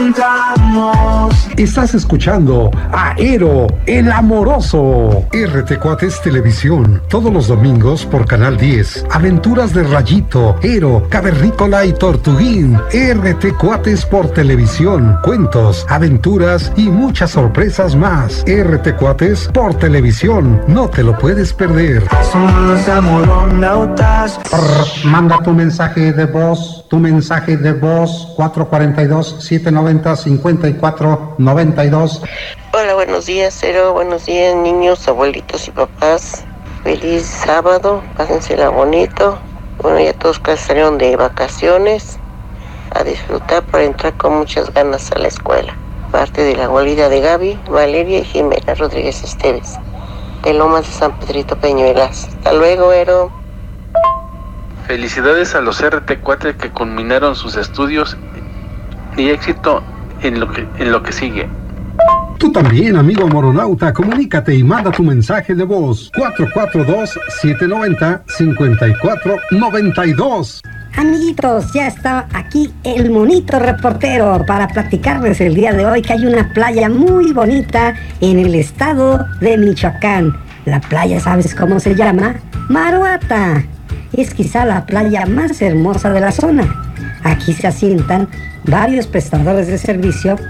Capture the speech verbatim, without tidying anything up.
Estás escuchando a Ero, el amoroso. R T Cuates Televisión, todos los domingos por Canal diez. Aventuras de Rayito, Ero, Cavernícola y Tortuguín. R T Cuates por televisión, cuentos, aventuras y muchas sorpresas más. R T Cuates por televisión, no te lo puedes perder. Somos amoronautas. Prr, manda tu mensaje de voz, tu mensaje de voz, cuatro cuatro dos, siete nueve cero, cinco cuatro nueve dos. Hola, buenos días, Cero. Buenos días, niños, abuelitos y papás. Feliz sábado, pásensela bonito. Bueno, ya todos casi salieron de vacaciones. A disfrutar para entrar con muchas ganas a la escuela. Parte de la abuelita de Gaby, Valeria y Jimena Rodríguez Esteves, de Lomas de San Pedrito Peñuelas. Hasta luego, Ero. Felicidades a los R T cuatro que culminaron sus estudios y éxito en lo que, en lo que sigue. Tú también, amigo moronauta, comunícate y manda tu mensaje de voz. cuatro cuatro dos, siete nueve cero, cinco cuatro nueve dos. Amiguitos, ya está aquí el monito reportero para platicarles el día de hoy que hay una playa muy bonita en el estado de Michoacán. La playa, ¿sabes cómo se llama? Maruata. Es quizá la playa más hermosa de la zona. Aquí se asientan varios prestadores de servicio